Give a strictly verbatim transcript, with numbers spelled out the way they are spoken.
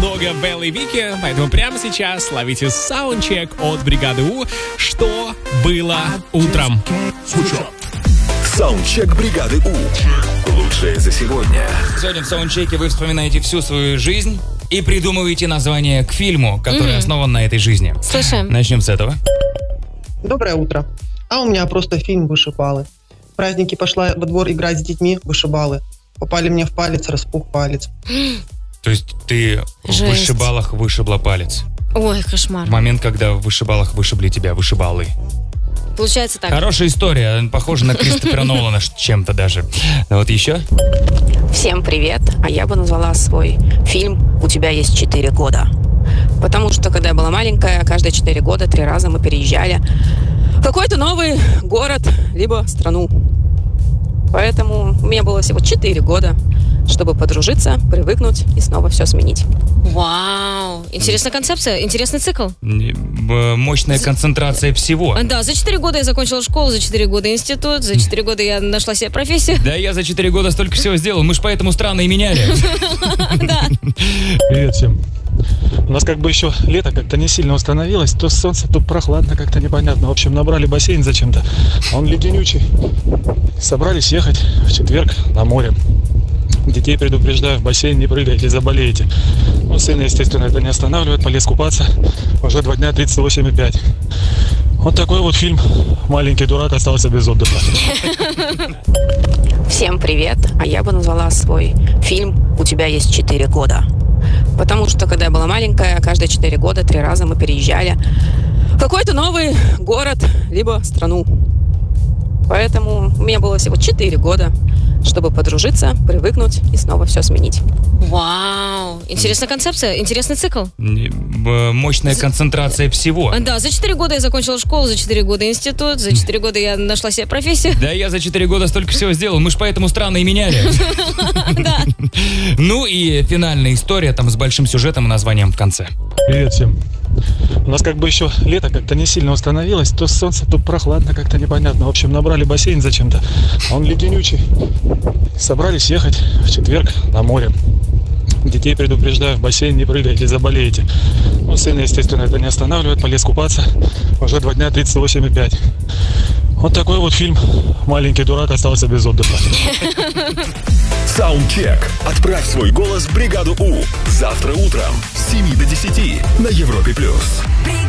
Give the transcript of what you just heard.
много Беллы и Вики, поэтому прямо сейчас ловите саундчек от бригады У. Что было утром? Саундчек бригады У. Лучшее за сегодня. Сегодня в саундчеке вы вспоминаете всю свою жизнь и придумываете название к фильму, который mm-hmm. основан на этой жизни. Слушаем. Начнем с этого. Доброе утро. А у меня просто фильм «Вышибалы». В праздники пошла во двор играть с детьми вышибалы. Попали мне в палец, распух палец. То есть ты Жесть. в вышибалах вышибла палец? Ой, кошмар. В момент, когда в вышибалах вышибли тебя вышибалы. Получается так. Хорошая история, похожа на Кристофера Нолана чем-то даже. Вот еще? Всем привет, а я бы назвала свой фильм «У тебя есть четыре года». Потому что, когда я была маленькая, каждые четыре года, три раза мы переезжали в какой-то новый город, либо страну. Поэтому у меня было всего четыре года, чтобы подружиться, привыкнуть и снова все сменить. Вау! Интересная концепция, интересный цикл. Мощная концентрация всего. Да, за четыре года я закончила школу, за четыре года институт, за четыре года я нашла себе профессию. Да, я за четыре года столько всего сделал, мы ж поэтому страны и меняли. Да. Привет всем. У нас как бы еще лето как-то не сильно установилось. То солнце, то прохладно, как-то непонятно. В общем, набрали бассейн зачем-то. Он леденючий. Собрались ехать в четверг на море. Детей предупреждаю, в бассейн не прыгайте, заболеете. Ну, сына, естественно, это не останавливает. Полез купаться. Уже два дня тридцать восемь и пять. Вот такой вот фильм. Маленький дурак остался без отдыха. Всем привет, а я бы назвала свой фильм «У тебя есть четыре года». Потому что, когда я была маленькая, каждые четыре года, три раза мы переезжали в какой-то новый город, либо страну. Поэтому у меня было всего четыре года, чтобы подружиться, привыкнуть и снова все сменить. Вау! Интересная концепция, интересный цикл. Мощная концентрация всего. Да, за четыре года я закончила школу, за четыре года институт, за четыре года я нашла себе профессию. Да, я за четыре года столько всего сделал, мы ж поэтому страны и меняли. Да. Ну и финальная история там с большим сюжетом и названием в конце. Привет всем. У нас как бы еще лето как-то не сильно установилось. То солнце, то прохладно, как-то непонятно. В общем, набрали бассейн зачем-то. Он леденючий. Собрались ехать в четверг на море. Детей предупреждаю, в бассейн не прыгайте, заболеете. Ну, сына, естественно, это не останавливает. Полез купаться. Уже два дня тридцать восемь и пять. Вот такой вот фильм. Маленький дурак остался без отдыха. Саундчек. Отправь свой голос в бригаду У. Завтра утром с семи до десяти на Европе плюс.